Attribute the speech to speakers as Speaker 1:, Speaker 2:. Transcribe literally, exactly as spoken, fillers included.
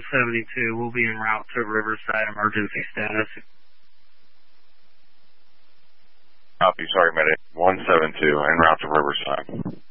Speaker 1: seventy-two. We'll be en route to Riverside, emergency status.
Speaker 2: Copy, sorry, medic. one seven two, en route to Riverside.